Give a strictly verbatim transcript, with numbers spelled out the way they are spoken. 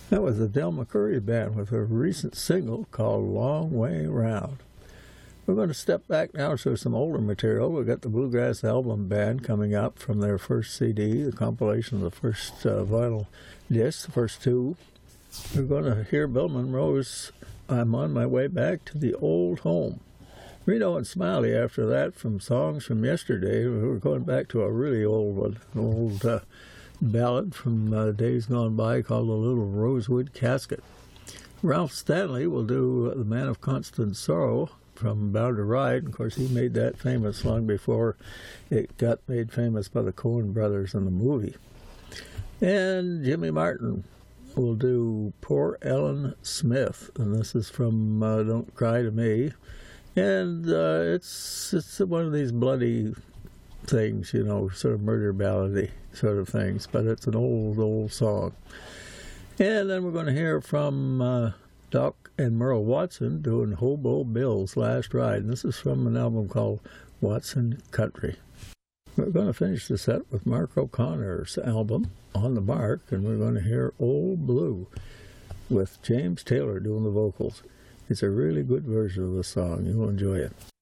That was the Del McCoury Band with a recent single called Long Way Round. We're going to step back now to some older material. We've got the Bluegrass Album Band coming up from their first C D, the compilation of the first uh, vinyl disc, the first two. We're going to hear Bill Monroe's I'm on My Way Back to the Old Home. Reno and Smiley after that from Songs from Yesterday. We're going back to a really old one, an old uh, ballad from uh, days gone by called The Little Rosewood Casket. Ralph Stanley will do The Man of Constant Sorrow from Bound to Ride. Of course, he made that famous long before it got made famous by the Coen brothers in the movie. And Jimmy Martin will do Poor Ellen Smith, and this is from uh, Don't Cry to Me. And uh, it's it's one of these bloody things, you know, sort of murder ballady sort of things, but it's an old, old song. And then we're going to hear from uh, Doc and Merle Watson doing Hobo Bill's Last Ride, and this is from an album called Watson Country. We're going to finish the set with Mark O'Connor's album, On the Mark, and we're going to hear Old Blue with James Taylor doing the vocals. It's a really good version of the song. You'll enjoy it.